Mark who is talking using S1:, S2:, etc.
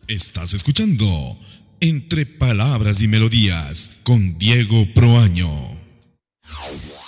S1: Estás escuchando Entre Palabras y Melodías con Diego Proaño.